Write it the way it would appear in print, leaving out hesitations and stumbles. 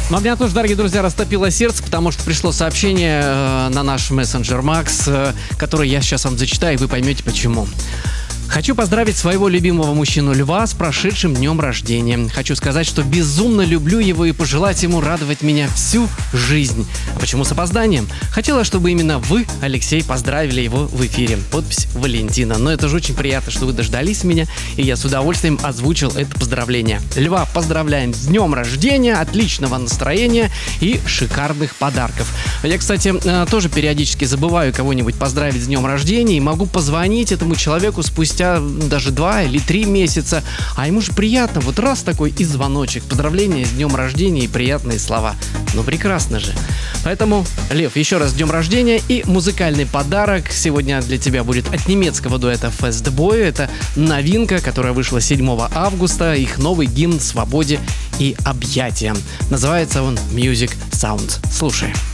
Ну, а меня тоже, дорогие друзья, растопило сердце, потому что пришло сообщение на наш мессенджер Макс, которое я сейчас вам зачитаю, и вы поймете почему. Хочу поздравить своего любимого мужчину Льва с прошедшим днем рождения. Хочу сказать, что безумно люблю его и пожелать ему радовать меня всю жизнь. А почему с опозданием? Хотела, чтобы именно вы, Алексей, поздравили его в эфире. Подпись Валентина. Но это же очень приятно, что вы дождались меня, и я с удовольствием озвучил это поздравление. Льва поздравляем с днем рождения, отличного настроения и шикарных подарков. Я, кстати, тоже периодически забываю кого-нибудь поздравить с днем рождения и могу позвонить этому человеку спустя даже 2 или 3 месяца, а ему же приятно, вот раз такой и звоночек, поздравления с днем рождения и приятные слова. Ну прекрасно же. Поэтому, Лев, еще раз с днем рождения, и музыкальный подарок сегодня для тебя будет от немецкого дуэта Fastboy. Это новинка, которая вышла 7 августа, их новый гимн свободе и объятиям. Называется он Music Sounds. Слушай.